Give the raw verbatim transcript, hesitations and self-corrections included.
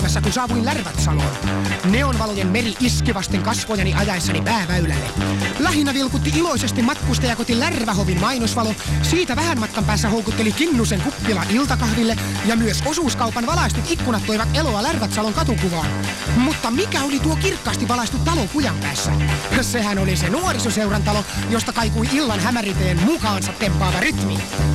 kun saavuin Lärvätsaloon. Neonvalojen meri iski vasten kasvojani ajaessani pääväylälle. Lähinnä vilkutti iloisesti matkustajakoti Lärvähovin mainosvalo. Siitä vähän matkan päässä houkutteli Kinnusen kuppila iltakahville ja myös osuuskaupan valaistut ikkunat toivat eloa Lärvätsalon katukuvaan. Mutta mikä oli tuo kirkkaasti valaistu talo kujan päässä? Sehän oli se nuorisoseuran talo, josta kaikui illan hämäriteen mukaansa tempaava rytmi.